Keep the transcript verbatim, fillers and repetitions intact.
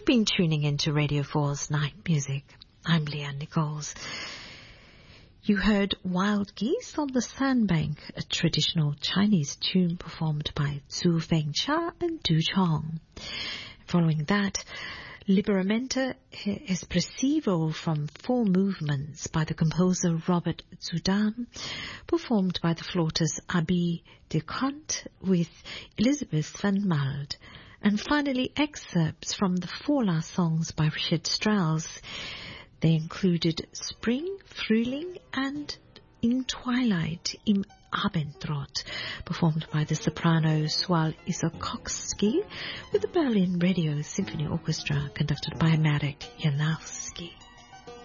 You've been tuning into Radio four's Night Music. I'm Leanne Nichols. You heard Wild Geese on the Sandbank, a traditional Chinese tune performed by Zhu Fengcha and Du Chong. Following that, Liberamento Espressivo from Four Movements by the composer Robert Zhudan, performed by the flautist Abby Descontes with Elizabeth van Mald. And finally, excerpts from the four last songs by Richard Strauss. They included Spring, Frühling and In Twilight, Im Abendrot, performed by the soprano Swal Isakowski with the Berlin Radio Symphony Orchestra, conducted by Marek Janowski.